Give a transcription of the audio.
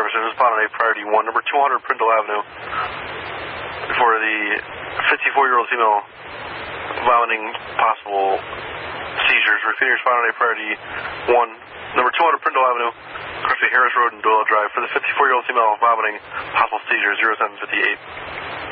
Jefferson, respond on a priority 1. Number 200 Prindle Avenue for the 54-year-old female vomiting possible seizures. Repeating, respond on a priority 1. Number 200 Prindle Avenue, across Harris Road and Doyle Drive for the 54-year-old female vomiting possible seizures, 0758.